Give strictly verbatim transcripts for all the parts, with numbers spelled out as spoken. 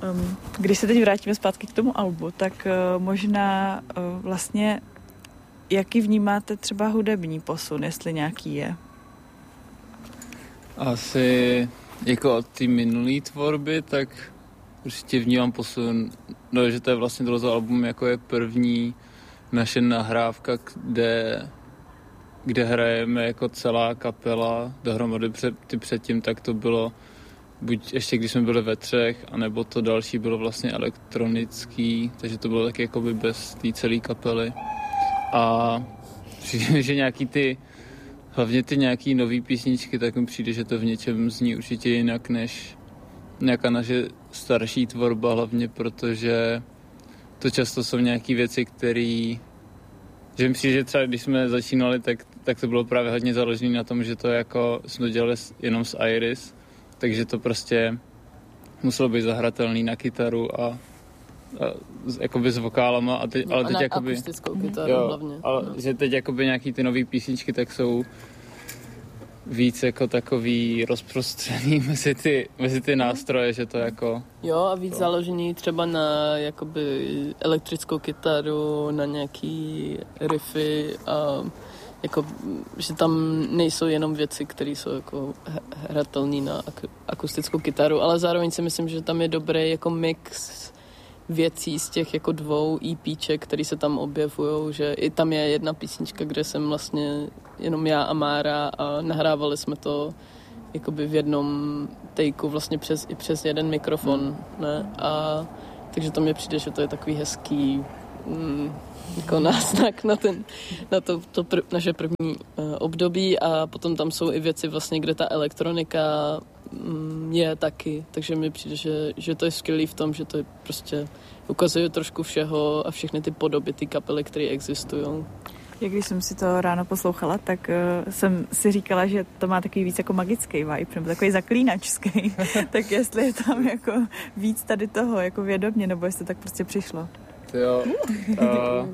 Um, když se teď vrátíme zpátky k tomu albu, tak uh, možná uh, vlastně jaký vnímáte třeba hudební posun, jestli nějaký je? Asi jako od té minulý tvorby, tak určitě vnímám posun, no, že to je vlastně tohle album jako je první naše nahrávka, kde, kde hrajeme jako celá kapela dohromady. Před, ty předtím tak to bylo buď ještě když jsme byli ve třech, anebo to další bylo vlastně elektronický, takže to bylo taky jakoby bez té celé kapely. A přijde, že nějaký ty, hlavně ty nějaký nový písničky, tak mi přijde, že to v něčem zní určitě jinak než nějaká naše starší tvorba, hlavně protože to často jsou nějaký věci, které, že mi přijde, že třeba když jsme začínali, tak, tak to bylo právě hodně založené na tom, že to jako jsme to dělali jenom s Iris, takže to prostě muselo být zahratelný na kytaru a, a jakoby s vokálama, a teď, no, ale a teď na jakoby, akustickou kytaru jo, hlavně. Ale no. že teď jakoby nějaký ty nový písničky tak jsou víc jako takový rozprostřený mezi ty, mezi ty nástroje, že to jako... Jo, a víc to. založení třeba na jakoby elektrickou kytaru, na nějaký riffy a jako, že tam nejsou jenom věci, které jsou jako hratelné na ak- akustickou kytaru, ale zároveň si myslím, že tam je dobrý jako mix věcí z těch jako dvou EPček, které se tam objevujou, že i tam je jedna písnička, kde jsem vlastně jenom já a Mára a nahrávali jsme to jakoby v jednom takeu vlastně přes, i přes jeden mikrofon, ne? A takže to mi přijde, že to je takový hezký mm, jako náznak na, ten, na to, to pr- naše první uh, období, a potom tam jsou i věci vlastně, kde ta elektronika mm, je taky, takže mi přijde, že, že to je skvělý v tom, že to je prostě ukazuje trošku všeho a všechny ty podoby, ty kapely, které existují. Jak když jsem si to ráno poslouchala, tak uh, jsem si říkala, že to má takový víc jako magický vibe, nebo takový zaklínačský. Tak jestli je tam jako víc tady toho, jako vědomě, nebo jestli to tak prostě přišlo. Jo, uh,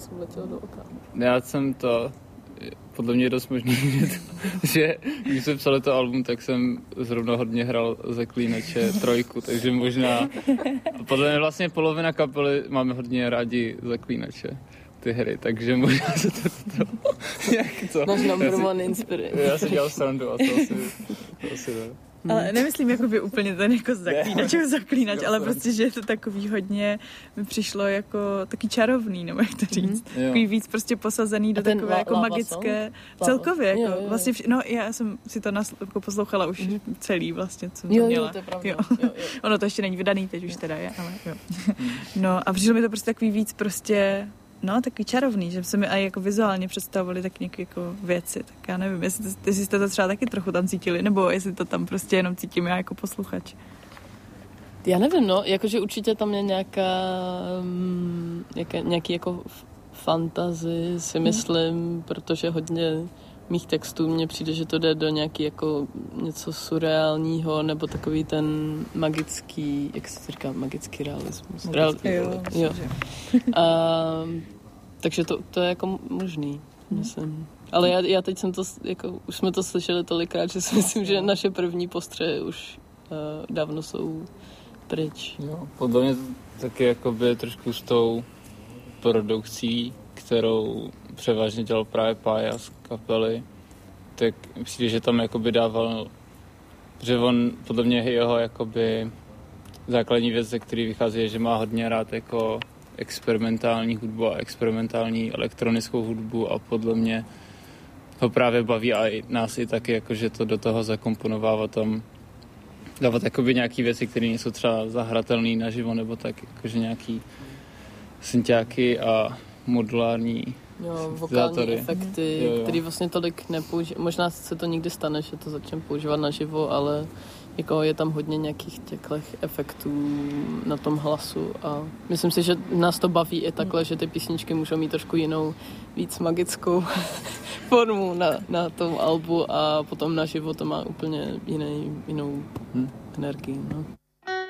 já jsem to, podle mě je dost možný, že, to, že když jsem psal to album, tak jsem zrovna hodně hrál Zaklínače trojku, takže možná, podle mě vlastně polovina kapely máme hodně rádi Zaklínače, ty hry, takže možná se to, to, to jak to. Náš number one inspirace. Já si dělal srandu a to asi, to asi ne. Ale nemyslím jakoby úplně ten jako zaklínač, jako zaklínač, ale prostě, že je to takový hodně, mi přišlo jako taky čarovný, nebo jak to říct. Mm-hmm. Takový víc prostě posazený do takové la, jako magické, song? Celkově, jako jo, jo, jo. Vlastně, vš- no já jsem si to nas, jako poslouchala už mm-hmm. celý vlastně, co jo, měla. Jo, to je pravda. Jo. Jo, jo. Ono to ještě není vydaný, teď už teda je, ale jo. No a přišlo mi to prostě takový víc prostě, no, takový čarovný, že se mi aj jako vizuálně představovali tak nějaké jako věci, tak já nevím, jestli, to, jestli jste to třeba taky trochu tam cítili, nebo jestli to tam prostě jenom cítím já jako posluchač. Já nevím, no, jakože určitě tam je nějaká, nějaká nějaký jako fantasy, si myslím, hmm. protože hodně mých textů mně přijde, že to jde do nějaký jako něco surreálního, nebo takový ten magický, jak se to říká, magický realismus. Magický, Real, jo. jo. A, takže to, to je jako možný, myslím. Ale já, já teď jsem to, jako, už jsme to slyšeli tolikrát, že si myslím, že naše první postřeje už uh, dávno jsou pryč. Jo, podle mě taky jakoby trošku s tou produkcí, kterou převážně dělal právě Pája z kapely, tak přijde, že tam jakoby dával, že on, podle mě jeho jakoby základní věc, ze který vychází, je, že má hodně rád jako experimentální hudbu a experimentální elektronickou hudbu, a podle mě ho právě baví a i nás i taky, jako, že to do toho zakomponovává tam, dávat jakoby nějaký věci, které nejsou třeba zahratelné naživo, nebo tak jakože nějaký synťáky a modulární jo, vokální efekty, které vlastně tolik nepoužívají. Možná se to nikdy stane, že to začneme používat naživo, ale jako je tam hodně nějakých těchto efektů na tom hlasu, a myslím si, že nás to baví i takhle, že ty písničky můžou mít trošku jinou, víc magickou formu na, na tom albu, a potom naživo to má úplně jiný, jinou hmm. energii. No.